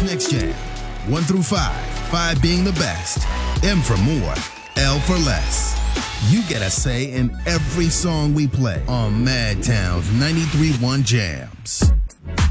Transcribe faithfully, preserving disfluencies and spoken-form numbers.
next jam. One through five, five being the best, M for more, L for less. You get a say in every song we play on Madtown's ninety-three point one Jams.